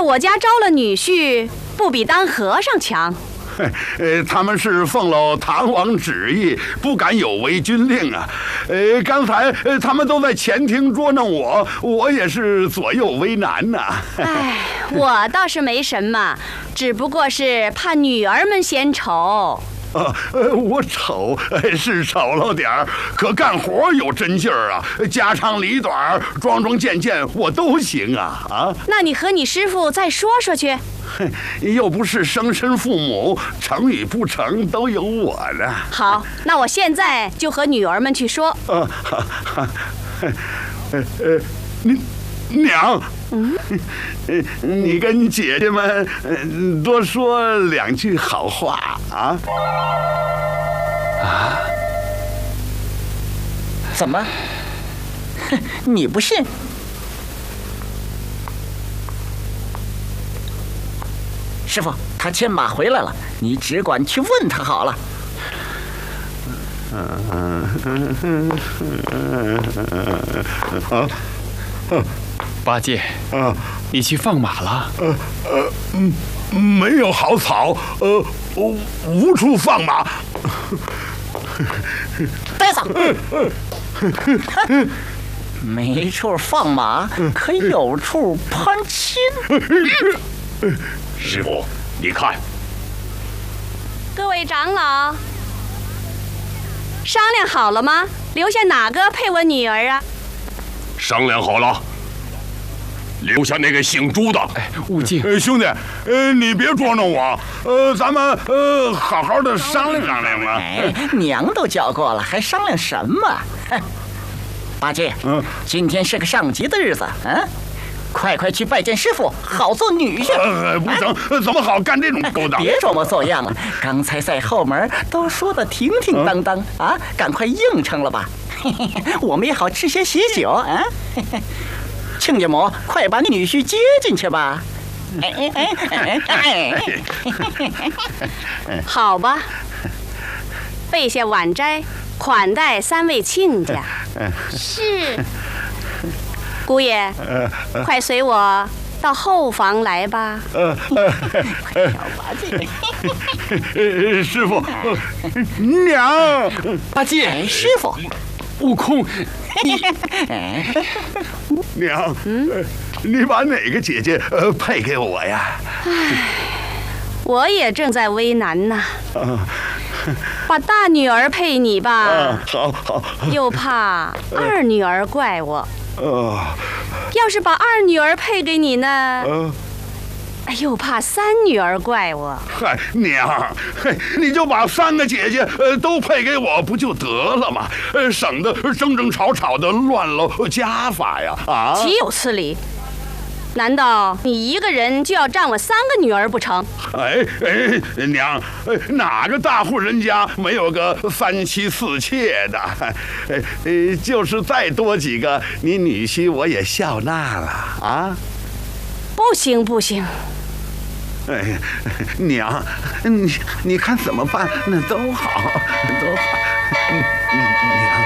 在我家招了女婿，不比当和尚强。 他们是奉了唐王旨意，不敢有违军令啊。刚才他们都在前厅捉弄我，我也是左右为难呐。 哎，我倒是没什么，只不过是怕女儿们嫌丑。 我丑是丑了点儿，可干活有真劲儿啊，家长里短、桩桩件件我都行啊！ 那你和你师傅再说说去。 又不是生身父母，成与不成都有我呢。 好，那我现在就和女儿们去说。 娘，你跟姐姐们多说两句好话啊！ 怎么？你不信？师傅，他牵马回来了，你只管去问他好了。 八戒，你去放马了？ 没有好草，无处放马。 呆子，没处放马，可有处攀亲。 师傅，你看， 各位长老，商量好了吗？留下哪个配我女儿啊？ 商量好了，留下那个姓朱的。 悟净， 兄弟，你别捉弄我，咱们好好的商量商量嘛。 娘都叫过了，还商量什么？八戒，今天是个上集的日子，快去拜见师傅，好做女婿。 不成，怎么好干这种勾当？ 别装模作样了，刚才在后门都说的停停当当啊，赶快应承了吧。我们也好吃些喜酒啊。亲家母，快把女婿接进去吧。 好吧，备下晚斋，款待3位亲家。 是。 姑爷，快随我到后房来吧。 师傅，娘， 八戒， 师傅， 悟空， 娘，你把哪个姐姐配给我呀？ 我也正在为难呢。把大女儿配你吧。 好。 又怕二女儿怪我。要是把二女儿配给你呢？又怕三女儿怪我。 嗨，娘，你就把3个姐姐都配给我不就得了吗？省得争吵的乱了家法呀！ 岂有此理！难道你一个人就要占我3个女儿不成？ 娘，哪个大户人家没有个3妻4妾的？就是再多几个，你女婿我也笑纳了啊！ 不行。 娘，你看怎么办？那都好。娘，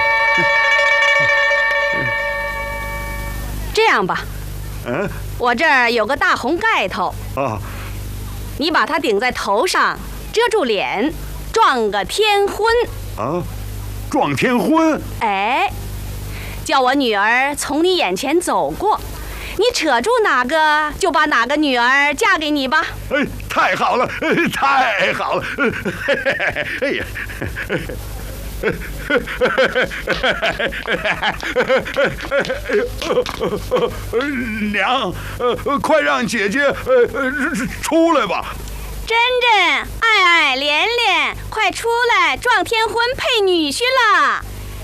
这样吧。我这儿有个大红盖头，你把它顶在头上，遮住脸，撞个天婚。 撞天婚？ 叫我女儿从你眼前走过，你扯住哪个就把哪个女儿嫁给你吧。 太好了，太好了！哎呀！娘，快让姐姐出来吧！ 珍珍、爱爱、莲莲，快出来撞天婚配女婿了！